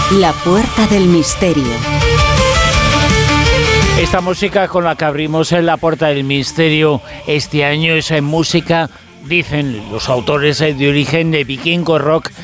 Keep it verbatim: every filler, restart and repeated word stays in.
La Puerta del Misterio. Esta música con la que abrimos en La Puerta del Misterio este año es música, dicen los autores, de origen de vikingo rock